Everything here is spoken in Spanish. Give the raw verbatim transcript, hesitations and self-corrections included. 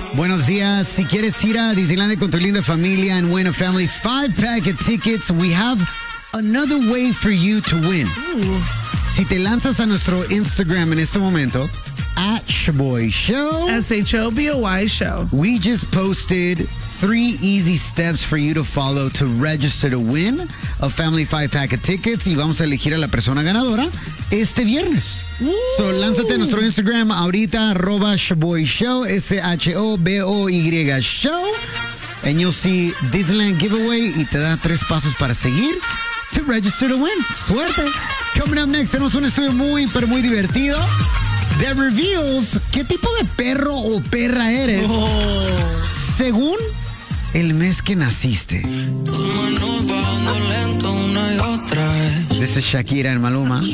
Buenos días. Si quieres ir a Disneylandia con tu linda familia and win a family five pack of tickets, we have another way for you to win. Ooh. Si te lanzas a nuestro Instagram en este momento, at Shaboy Show. S H O B O Y Show. We just posted three easy steps for you to follow to register to win a family five pack of tickets y vamos a elegir a la persona ganadora este viernes. Ooh. So, lánzate a nuestro Instagram ahorita, arroba Shaboy Show, S H O B O Y Show, and you'll see Disneyland Giveaway y te da tres pasos para seguir to register to win. Suerte. Coming up next, tenemos un estudio muy, pero muy divertido that reveals qué tipo de perro o perra eres Oh. según el mes que naciste. This is Shakira and Maluma.